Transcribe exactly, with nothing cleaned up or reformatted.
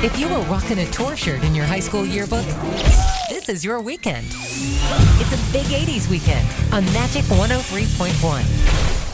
If you were rocking a tour shirt in your high school yearbook, this is your weekend. It's a big eighties weekend on Magic one oh three point one.